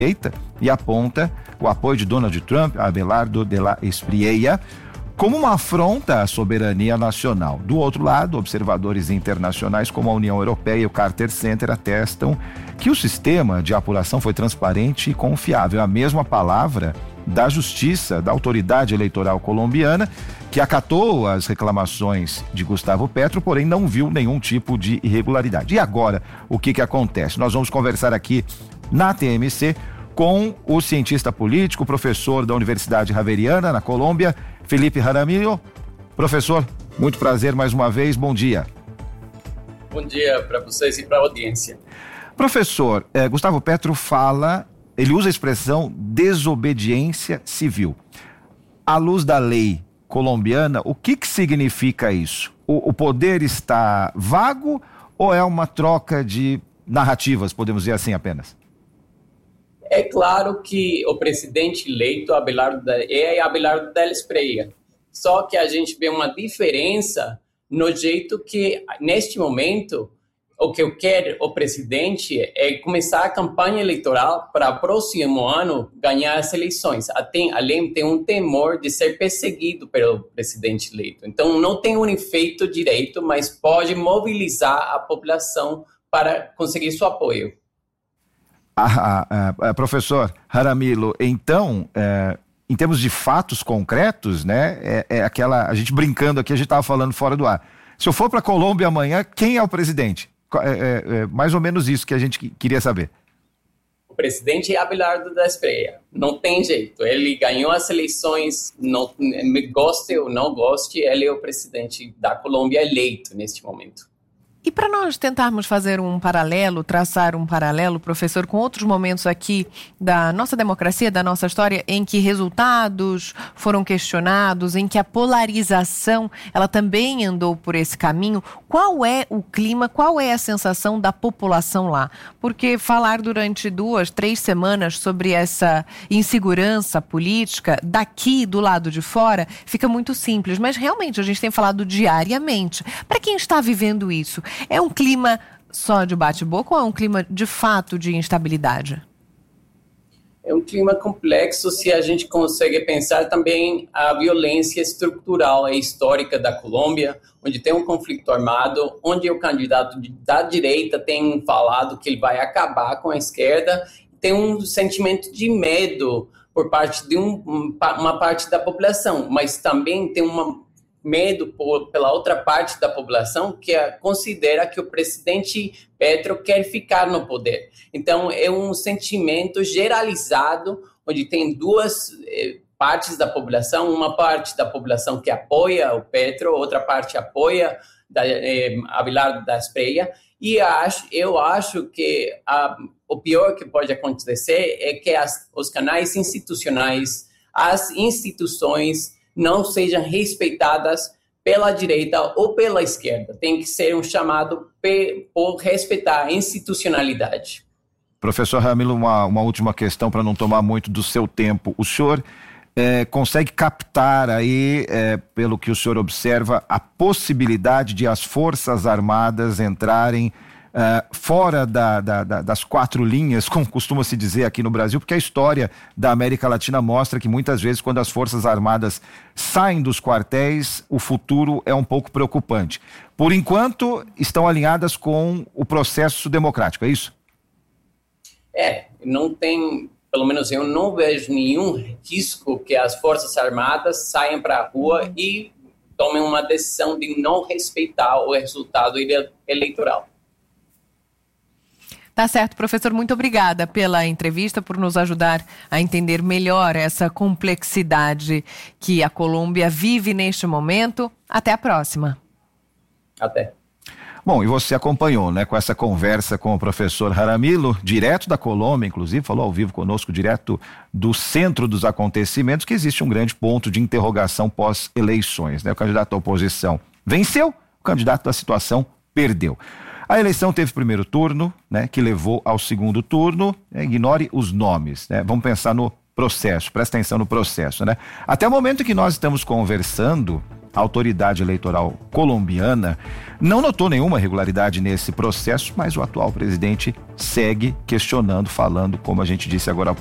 direita e aponta o apoio de Donald Trump a Abelardo de la Espriella como uma afronta à soberania nacional. Do outro lado, observadores internacionais como a União Europeia e o Carter Center atestam que o sistema de apuração foi transparente e confiável. A mesma palavra da Justiça, da autoridade eleitoral colombiana, que acatou as reclamações de Gustavo Petro, porém não viu nenhum tipo de irregularidade. E agora, o que acontece? Nós vamos conversar aqui na TMC com o cientista político, professor da Universidade Javeriana, na Colômbia, Felipe Jaramillo. Professor, muito prazer mais uma vez, bom dia. Bom dia para vocês e para a audiência. Professor, Gustavo Petro ele usa a expressão desobediência civil. À luz da lei colombiana, o que significa isso? O poder está vago ou é uma troca de narrativas, podemos dizer assim apenas? É claro que o presidente eleito é Abelardo de la Espriella, só que a gente vê uma diferença no jeito que, neste momento, o que eu quero o presidente é começar a campanha eleitoral para o próximo ano ganhar as eleições. Além, tem um temor de ser perseguido pelo presidente eleito. Então, não tem um efeito direito, mas pode mobilizar a população para conseguir seu apoio. Professor Jaramillo, então, em termos de fatos concretos, né, a gente brincando aqui, a gente estava falando fora do ar. Se eu for para a Colômbia amanhã, quem é o presidente? Mais ou menos isso que a gente queria saber. O presidente é Abelardo de la Espriella. Não tem jeito. Ele ganhou as eleições, não me goste ou não goste, ele é o presidente da Colômbia eleito neste momento. E para nós tentarmos fazer traçar um paralelo, professor, com outros momentos aqui da nossa democracia, da nossa história, em que resultados foram questionados, em que a polarização, ela também andou por esse caminho, qual é o clima, qual é a sensação da população lá? Porque falar durante 2, 3 semanas sobre essa insegurança política, daqui do lado de fora, fica muito simples, mas realmente a gente tem falado diariamente. Para quem está vivendo isso, é um clima só de bate-boca ou é um clima de fato de instabilidade? É um clima complexo se a gente consegue pensar também a violência estrutural e histórica da Colômbia, onde tem um conflito armado, onde o candidato da direita tem falado que ele vai acabar com a esquerda, tem um sentimento de medo por parte de uma parte da população, mas também tem medo pela outra parte da população que considera que o presidente Petro quer ficar no poder. Então, é um sentimento generalizado, onde tem duas partes da população, uma parte da população que apoia o Petro, outra parte apoia Abelardo da Espriella, e eu acho que o pior que pode acontecer é que os canais institucionais, as instituições, não sejam respeitadas pela direita ou pela esquerda. Tem que ser um chamado por respeitar a institucionalidade. Professor Jaramillo, uma última questão para não tomar muito do seu tempo. O senhor consegue captar aí, pelo que o senhor observa, a possibilidade de as Forças Armadas entrarem fora das 4 linhas, como costuma se dizer aqui no Brasil, porque a história da América Latina mostra que muitas vezes quando as Forças Armadas saem dos quartéis, o futuro é um pouco preocupante. Por enquanto, estão alinhadas com o processo democrático, é isso? Não tem, pelo menos eu não vejo nenhum risco que as Forças Armadas saiam para a rua e tomem uma decisão de não respeitar o resultado eleitoral. Tá certo, professor, muito obrigada pela entrevista, por nos ajudar a entender melhor essa complexidade que a Colômbia vive neste momento. Até a próxima. Até. Bom, e você acompanhou, né, com essa conversa com o professor Jaramillo, direto da Colômbia, inclusive, falou ao vivo conosco, direto do centro dos acontecimentos, que existe um grande ponto de interrogação pós-eleições, né? O candidato da oposição venceu, o candidato da situação perdeu. A eleição teve primeiro turno, né, que levou ao segundo turno, ignore os nomes, né? Vamos pensar no processo, presta atenção no processo, né? Até o momento que nós estamos conversando, a autoridade eleitoral colombiana não notou nenhuma irregularidade nesse processo, mas o atual presidente segue questionando, falando, como a gente disse agora há